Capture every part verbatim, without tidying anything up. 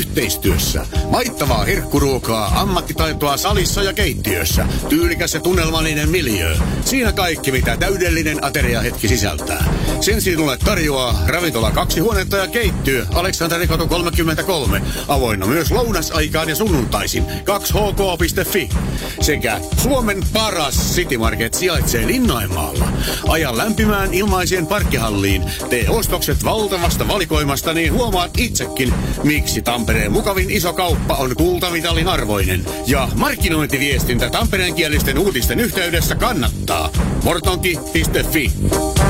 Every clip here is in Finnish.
yhteistyössä. Maittavaa herkkuruokaa, ammattitaitoa salissa ja keittiössä. Tyylikäs ja tunnelmallinen miljöö. Siinä kaikki, mitä täydellinen ateriahetki sisältää. Sen sinulle tarjoaa ravintola kaksi huonetta ja keittiö Aleksanterikatu kolmekymmentäkolme. Avoinna myös lounasaikaan ja sunnuntaisin kaksi h k piste f i. Sekä Suomen paras City Market sijaitsee Linnainmaalla. Aja lämpimään ilmaiseen parkkihalliin. Tee ostokset valtavasta valikoimasta, niin huomaat itsekin, miksi Tampereen mukavin iso kauppa on kultamitalin arvoinen. Ja markkinointiviestintä tampereenkielisten uutisten yhteydessä kannattaa. mortonki piste f i.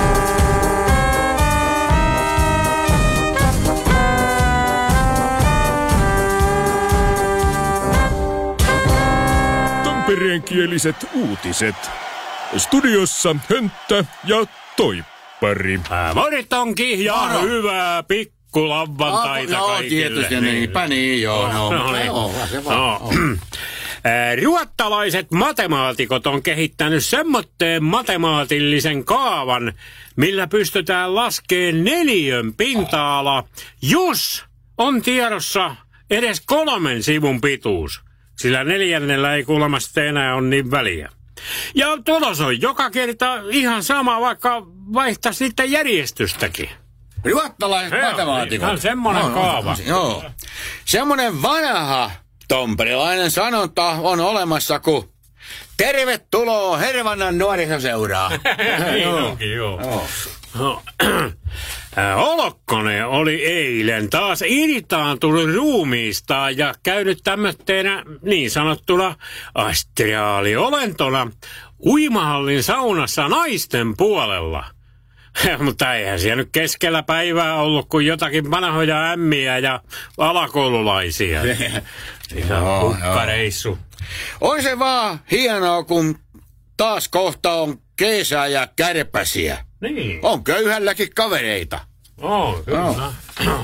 Tampereenkieliset uutiset. Studiossa Hönttä ja Toippari. Mortonki ja no, hyvää pikkulavvantaita no, kaikille. Tietysti niinpä niin, joo. No, no, niin. no, no. Ruottalaiset matemaatikot on kehittänyt semmoitteen matemaatillisen kaavan, millä pystytään laskemaan neliön pinta-ala, jos on tiedossa edes kolmen sivun pituus. Sillä neljännellä ei kuulemma sitten enää ole niin väliä. Ja tulos on joka kerta ihan sama, vaikka vaihtaa sitten järjestystäkin. Ruottalaiset matemaatikot. Ihan semmoinen no, kaava. No, joo. Semmoinen vanha tomperilainen sanonta on olemassa, kun tervetuloa Hervannan nuorisoseuraa. Niin onkin, joo. joo. No. Olokkonen oli eilen taas irtaantunut ruumiistaan ja käynyt tämmötteenä niin sanottuna astriaaliolentona uimahallin saunassa naisten puolella. Mutta eihän siellä nyt keskellä päivää ollut kuin jotakin vanhoja ämmiä ja alakoululaisia. Ihan hukkareissu. On se vaan hienoa, kun taas kohta on kesää ja kärpäsiä. Niin. On köyhälläkin kavereita. Oh, kyllä. Oh.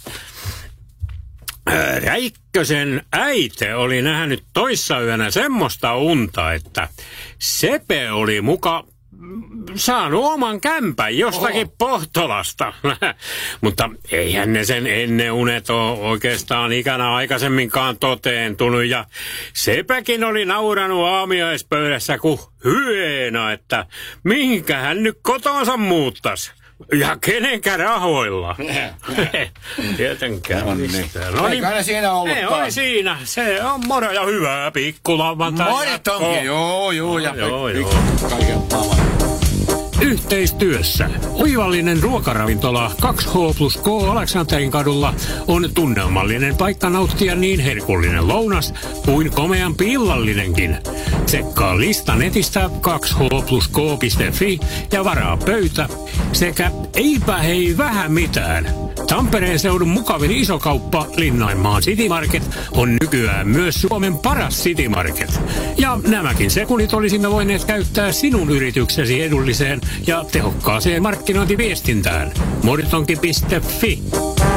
Räikkösen äite oli nähnyt toissayönä semmoista unta, että Sepe oli muka saanut oman kämpän jostakin oh. Pohtolasta. Mutta eihän ne sen ennen unet ole oikeastaan ikänä aikaisemminkaan toteentunut. Ja Sepäkin oli nauranut aamiaispöydässä kuin hyena, että mihinkä hän nyt kotonsa muuttaisi. Ja kenenkä rahoilla? Tietenkään. No niin. No niin. Eikä ne siinä ollutkaan. Ei oli siinä. Se on moro ja hyvää pikkulavvantai. Mortonkin. Joo, joo. Ja joo, joo. Kaiken maailman. Yhteistyössä oivallinen ruokaravintola kaksi H plus K Aleksanterin kadulla on tunnelmallinen paikka nauttia niin herkullinen lounas kuin komeampi illallinenkin. Tsekkaa lista netistä kaksi H plus K piste f i ja varaa pöytä sekä eipä hei vähän mitään. Tampereen seudun mukavin isokauppa Linnainmaan City Market on nykyään myös Suomen paras City Market. Ja nämäkin sekunnit olisimme voineet käyttää sinun yrityksesi edulliseen ja tehokkaaseen markkinointiviestintään. mortonki piste f i